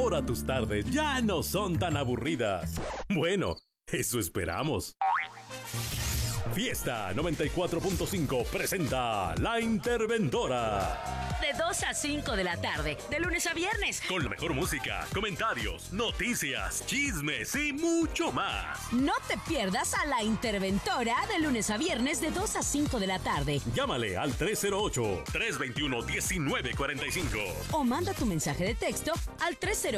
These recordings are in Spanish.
Ahora tus tardes ya no son tan aburridas. Bueno, eso esperamos. Fiesta 94.5 presenta La Interventora. De 2 a 5 de la tarde, de lunes a viernes. Con la mejor música, comentarios, noticias, chismes y mucho más. No te pierdas a La Interventora de lunes a viernes de 2 a 5 de la tarde. Llámale al 308-321-1945. O manda tu mensaje de texto al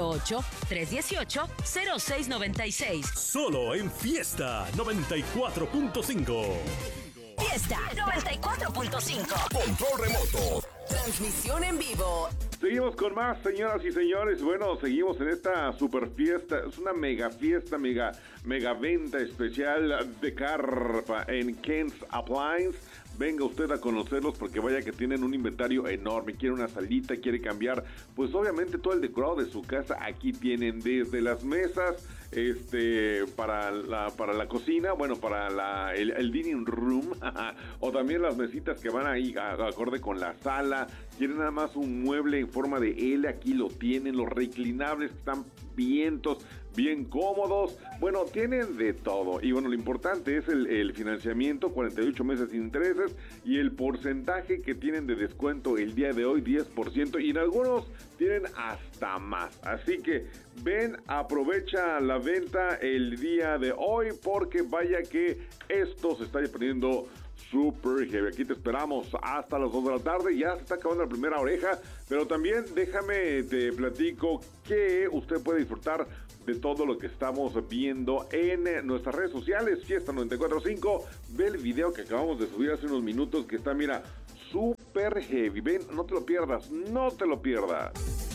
308-318-0696. Solo en Fiesta 94.5. Fiesta 94.5. Control remoto. Transmisión en vivo. Seguimos con más, señoras y señores. Bueno, seguimos en esta super fiesta. Es una mega fiesta, mega venta especial de carpa en Ken's Appliance. Venga usted a conocerlos porque vaya que tienen un inventario enorme. Quiere una salita, quiere cambiar, pues obviamente todo el decorado de su casa. Aquí tienen desde las mesas para la cocina, bueno, para el dining room o también las mesitas que van ahí acorde con la sala. Quieren nada más un mueble en forma de L, aquí lo tienen. Los reclinables que están bien cómodos. Bueno, tienen de todo. Y bueno, lo importante es el financiamiento, 48 meses sin intereses, y el porcentaje que tienen de descuento el día de hoy, 10%, y en algunos tienen hasta más. Así que ven, aprovecha la venta el día de hoy, porque vaya que esto se está poniendo super heavy. Aquí te esperamos hasta las 2 de la tarde. Ya se está acabando la primera oreja, pero también déjame te platico que usted puede disfrutar de todo lo que estamos viendo en nuestras redes sociales. Fiesta 94.5. Ve el video que acabamos de subir hace unos minutos, que está, mira, super heavy. Ven, no te lo pierdas, no te lo pierdas.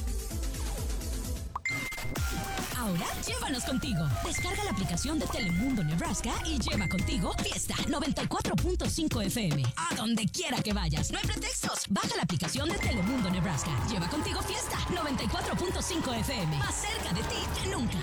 Ahora, llévanos contigo. Descarga la aplicación de Telemundo Nebraska y lleva contigo Fiesta 94.5 FM. A donde quiera que vayas. No hay pretextos. Baja la aplicación de Telemundo Nebraska. Lleva contigo Fiesta 94.5 FM. Más cerca de ti que nunca.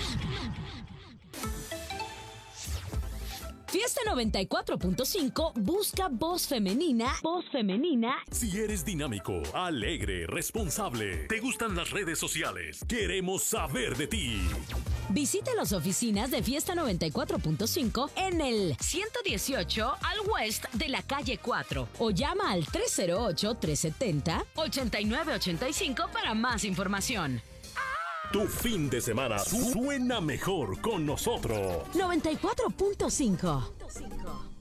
Fiesta 94.5 busca voz femenina. Voz femenina. Si eres dinámico, alegre, responsable, te gustan las redes sociales, queremos saber de ti. Visita las oficinas de Fiesta 94.5 en el 118 al West de la calle 4 o llama al 308-370-8985 para más información. Tu fin de semana suena mejor con nosotros. 94.5